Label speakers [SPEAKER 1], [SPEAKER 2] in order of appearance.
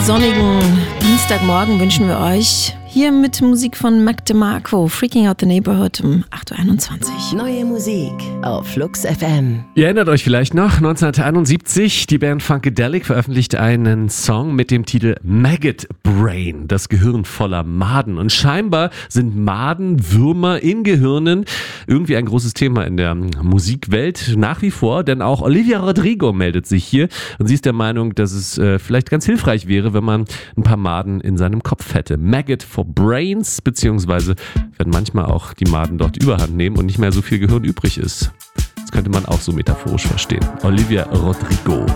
[SPEAKER 1] sonnigen Dienstagmorgen wünschen wir euch hier mit Musik von Mac DeMarco, Freaking Out the Neighborhood um 8.21 Uhr.
[SPEAKER 2] Neue Musik auf Flux FM.
[SPEAKER 3] Ihr erinnert euch vielleicht noch, 1971, die Band Funkadelic veröffentlicht einen Song mit dem Titel Maggot Brain, das Gehirn voller Maden. Und scheinbar sind Madenwürmer in Gehirnen irgendwie ein großes Thema in der Musikwelt nach wie vor, denn auch Olivia Rodrigo meldet sich hier und sie ist der Meinung, dass es vielleicht ganz hilfreich wäre, wenn man ein paar Maden in seinem Kopf hätte. Maggot for Brains, beziehungsweise wenn manchmal auch die Maden dort Überhand nehmen und nicht mehr so viel Gehirn übrig ist. Das könnte man auch so metaphorisch verstehen. Olivia Rodrigo.